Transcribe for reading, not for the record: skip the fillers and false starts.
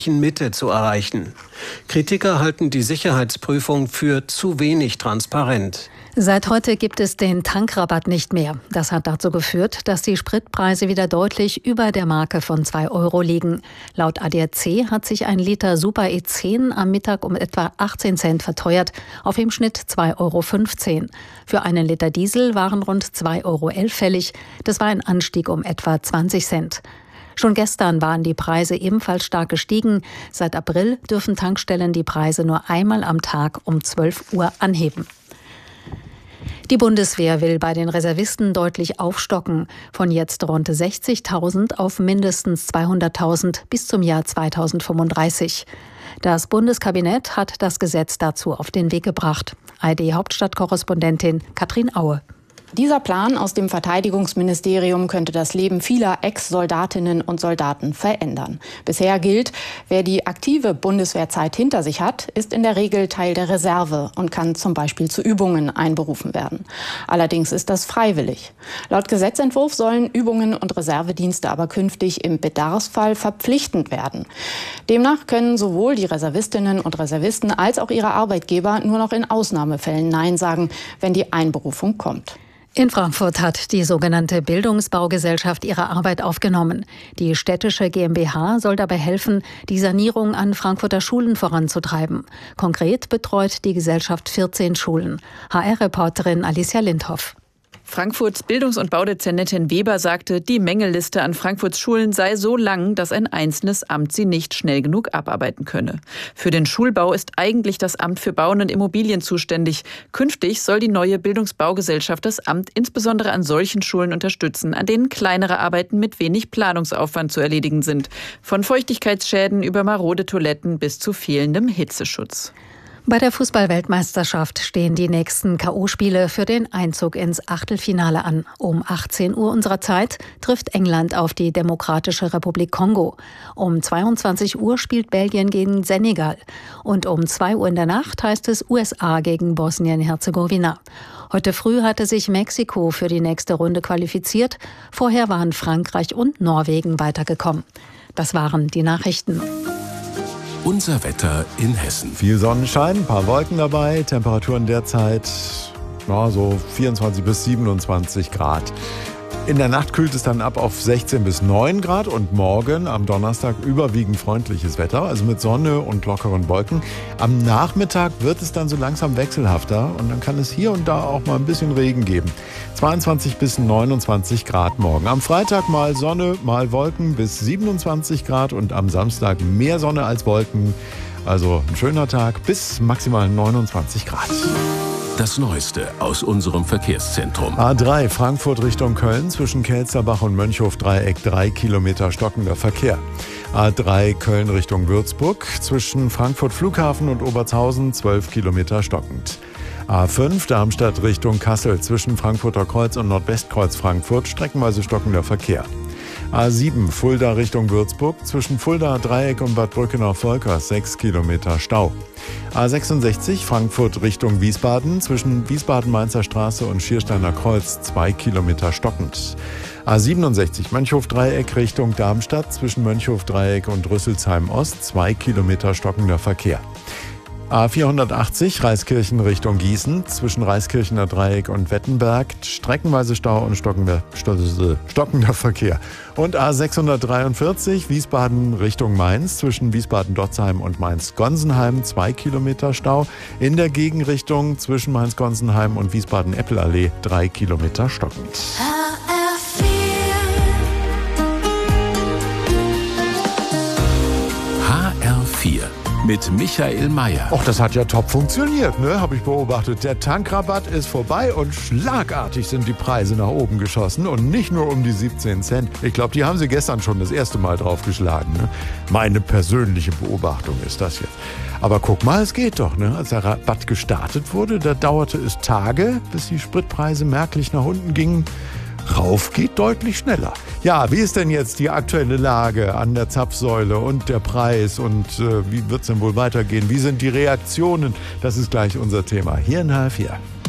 Mitte zu erreichen. Kritiker halten die Sicherheitsprüfung für zu wenig transparent. Seit heute gibt es den Tankrabatt nicht mehr. Das hat dazu geführt, dass die Spritpreise wieder deutlich über der Marke von 2 € liegen. Laut ADAC hat sich ein Liter Super E10 am Mittag um etwa 18 Cent verteuert, auf im Schnitt 2,15 €. Für einen Liter Diesel waren rund 2,11 € fällig. Das war ein Anstieg um etwa 20 Cent. Schon gestern waren die Preise ebenfalls stark gestiegen. Seit April dürfen Tankstellen die Preise nur einmal am Tag um 12 Uhr anheben. Die Bundeswehr will bei den Reservisten deutlich aufstocken, von jetzt rund 60.000 auf mindestens 200.000 bis zum Jahr 2035. Das Bundeskabinett hat das Gesetz dazu auf den Weg gebracht. ARD-Hauptstadtkorrespondentin Katrin Aue. Dieser Plan aus dem Verteidigungsministerium könnte das Leben vieler Ex-Soldatinnen und Soldaten verändern. Bisher gilt, wer die aktive Bundeswehrzeit hinter sich hat, ist in der Regel Teil der Reserve und kann zum Beispiel zu Übungen einberufen werden. Allerdings ist das freiwillig. Laut Gesetzentwurf sollen Übungen und Reservedienste aber künftig im Bedarfsfall verpflichtend werden. Demnach können sowohl die Reservistinnen und Reservisten als auch ihre Arbeitgeber nur noch in Ausnahmefällen Nein sagen, wenn die Einberufung kommt. In Frankfurt hat die sogenannte Bildungsbaugesellschaft ihre Arbeit aufgenommen. Die städtische GmbH soll dabei helfen, die Sanierung an Frankfurter Schulen voranzutreiben. Konkret betreut die Gesellschaft 14 Schulen. HR-Reporterin Alicia Lindhoff. Frankfurts Bildungs- und Baudezernentin Weber sagte, die Mängelliste an Frankfurts Schulen sei so lang, dass ein einzelnes Amt sie nicht schnell genug abarbeiten könne. Für den Schulbau ist eigentlich das Amt für Bauen und Immobilien zuständig. Künftig soll die neue Bildungsbaugesellschaft das Amt insbesondere an solchen Schulen unterstützen, an denen kleinere Arbeiten mit wenig Planungsaufwand zu erledigen sind. Von Feuchtigkeitsschäden über marode Toiletten bis zu fehlendem Hitzeschutz. Bei der Fußball-Weltmeisterschaft stehen die nächsten K.O.-Spiele für den Einzug ins Achtelfinale an. Um 18 Uhr unserer Zeit trifft England auf die Demokratische Republik Kongo. Um 22 Uhr spielt Belgien gegen Senegal. Und um 2 Uhr in der Nacht heißt es USA gegen Bosnien-Herzegowina. Heute früh hatte sich Mexiko für die nächste Runde qualifiziert. Vorher waren Frankreich und Norwegen weitergekommen. Das waren die Nachrichten. Unser Wetter in Hessen. Viel Sonnenschein, ein paar Wolken dabei, Temperaturen derzeit so 24 bis 27 Grad. In der Nacht kühlt es dann ab auf 16 bis 9 Grad und morgen am Donnerstag überwiegend freundliches Wetter, also mit Sonne und lockeren Wolken. Am Nachmittag wird es dann so langsam wechselhafter und dann kann es hier und da auch mal ein bisschen Regen geben. 22 bis 29 Grad morgen. Am Freitag mal Sonne, mal Wolken bis 27 Grad und am Samstag mehr Sonne als Wolken. Also ein schöner Tag bis maximal 29 Grad. Das Neueste aus unserem Verkehrszentrum. A3 Frankfurt Richtung Köln zwischen Kelsterbach und Mönchhof-Dreieck 3 Kilometer stockender Verkehr. A3 Köln Richtung Würzburg zwischen Frankfurt Flughafen und Obertshausen 12 Kilometer stockend. A5 Darmstadt Richtung Kassel zwischen Frankfurter Kreuz und Nordwestkreuz Frankfurt streckenweise stockender Verkehr. A7 Fulda Richtung Würzburg zwischen Fulda Dreieck und Bad Brückenau-Volkers 6 Kilometer Stau. A66 Frankfurt Richtung Wiesbaden zwischen Wiesbaden-Mainzer Straße und Schiersteiner Kreuz 2 Kilometer stockend. A67 Mönchhof-Dreieck Richtung Darmstadt zwischen Mönchhof-Dreieck und Rüsselsheim-Ost 2 Kilometer stockender Verkehr. A480 Reiskirchen Richtung Gießen zwischen Reiskirchener Dreieck und Wettenberg streckenweise Stau und stockender Verkehr. Und A643 Wiesbaden Richtung Mainz zwischen Wiesbaden-Dotzheim und Mainz-Gonsenheim 2 Kilometer Stau. In der Gegenrichtung zwischen Mainz-Gonsenheim und Wiesbaden-Eppelallee 3 Kilometer stockend. HR4 mit Michael Mayer. Och, das hat ja top funktioniert, ne? Habe ich beobachtet. Der Tankrabatt ist vorbei und schlagartig sind die Preise nach oben geschossen und nicht nur um die 17 Cent. Ich glaube, die haben sie gestern schon das erste Mal draufgeschlagen, ne? Meine persönliche Beobachtung ist das jetzt. Aber guck mal, es geht doch, ne? Als der Rabatt gestartet wurde, da dauerte es Tage, bis die Spritpreise merklich nach unten gingen. Rauf geht deutlich schneller. Ja, wie ist denn jetzt die aktuelle Lage an der Zapfsäule und der Preis und wie wird es denn wohl weitergehen? Wie sind die Reaktionen? Das ist gleich unser Thema hier in HR4.